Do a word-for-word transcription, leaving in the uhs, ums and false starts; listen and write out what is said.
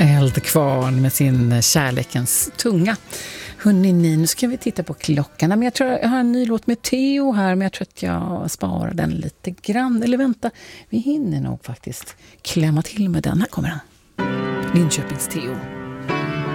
Eldkvarn med sin kärlekens tunga. Hörrni, nu ska vi titta på klockan. Men jag tror jag har en ny låt med Theo här, men jag tror att jag sparar den lite grann. Eller vänta, vi hinner nog faktiskt klämma till med den. Här kommer den. Linköpings Theo.